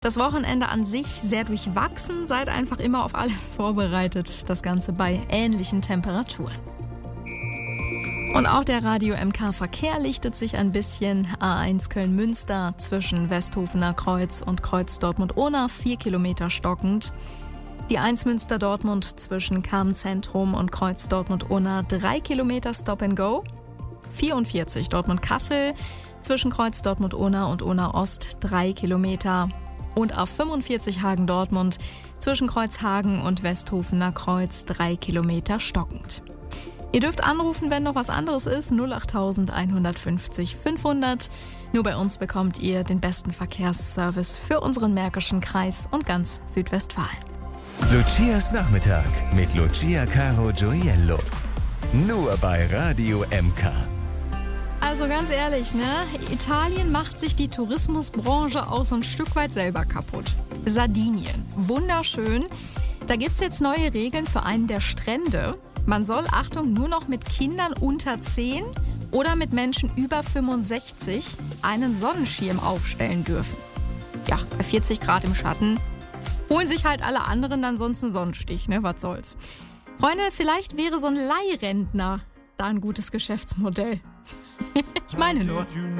Das Wochenende an sich sehr durchwachsen, seid einfach immer auf alles vorbereitet. Das Ganze bei ähnlichen Temperaturen. Und auch der Radio MK Verkehr lichtet sich ein bisschen. A1 Köln-Münster zwischen Westhofener Kreuz und Kreuz Dortmund-Ohna 4 Kilometer stockend. Die 1 Münster-Dortmund zwischen Carmen-Zentrum und Kreuz Dortmund-Ohna 3 Kilometer Stop and Go. 44 Dortmund-Kassel zwischen Kreuz Dortmund-Ohna und Ohna-Ost 3 Kilometer. Und auf 45 Hagen-Dortmund zwischen Kreuzhagen und Westhofener Kreuz 3 Kilometer stockend. Ihr dürft anrufen, wenn noch was anderes ist, 08000 150 500. Nur bei uns bekommt ihr den besten Verkehrsservice für unseren Märkischen Kreis und ganz Südwestfalen. Lucias Nachmittag mit Lucia Caro Gioiello. Nur bei Radio MK. Also ganz ehrlich, ne? Italien macht sich die Tourismusbranche auch so ein Stück weit selber kaputt. Sardinien, wunderschön. Da gibt's jetzt neue Regeln für einen der Strände. Man soll, Achtung, nur noch mit Kindern unter 10 oder mit Menschen über 65 einen Sonnenschirm aufstellen dürfen. Ja, bei 40 Grad im Schatten holen sich halt alle anderen dann sonst einen Sonnenstich, ne? Was soll's. Freunde, vielleicht wäre so ein Leihrentner da ein gutes Geschäftsmodell. Ich meine nur.